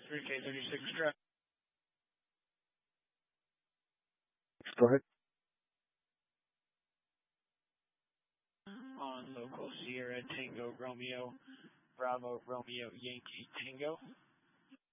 3K36 truck. Go ahead. On local Sierra Tango Romeo, Bravo Romeo Yankee Tango.